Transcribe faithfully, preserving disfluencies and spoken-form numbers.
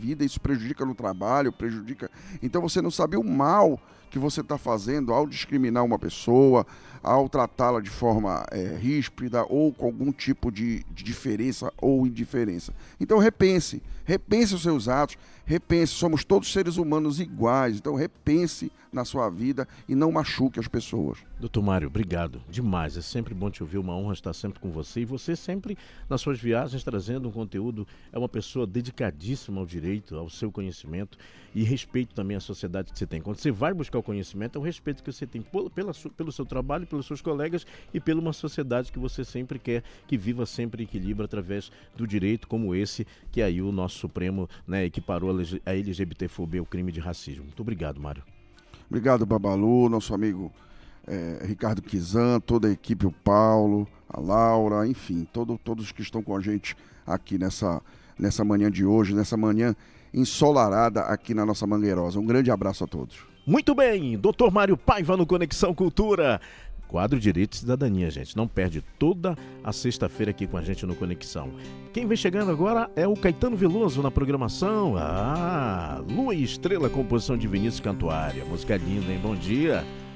vida, isso prejudica no trabalho, prejudica... Então você não sabe o mal que você está fazendo ao discriminar uma pessoa, ao tratá-la de forma é, ríspida ou com algum tipo de, de diferença ou indiferença. Então repense, repense os seus atos, repense, somos todos seres humanos iguais, então repense na sua vida e não machuque as pessoas. Doutor Mário, obrigado demais, é sempre bom te ouvir, uma honra estar sempre com você, e você sempre nas suas viagens trazendo um conteúdo, é uma pessoa dedicadíssima ao direito, ao seu conhecimento, e respeito também à sociedade que você tem. Quando você vai buscar o conhecimento, é o respeito que você tem pela, pela, pelo seu trabalho, pelos seus colegas e pela uma sociedade que você sempre quer que viva sempre em equilíbrio através do direito como esse, que aí o nosso Supremo, né, equiparou a LGBTfobia ao crime de racismo. Muito obrigado, Mário. Obrigado, Babalu, nosso amigo é, Ricardo Kizan, toda a equipe, o Paulo, a Laura, enfim, todo, todos que estão com a gente aqui nessa, nessa manhã de hoje, nessa manhã ensolarada aqui na nossa Mangueirosa. Um grande abraço a todos. Muito bem, doutor Mário Paiva no Conexão Cultura. Quadro Direito e Cidadania, gente. Não perde toda a sexta-feira aqui com a gente no Conexão. Quem vem chegando agora é o Caetano Veloso na programação. Ah, Lua e Estrela, composição de Vinícius Cantuária. Música linda, hein? Bom dia.